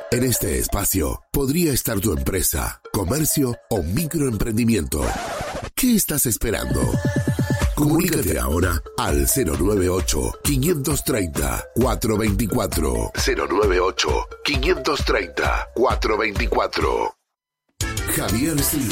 En este espacio podría estar tu empresa, comercio o microemprendimiento. ¿Qué estás esperando? Comunícate ahora al 098-530-424. 098-530-424. Javier Silva.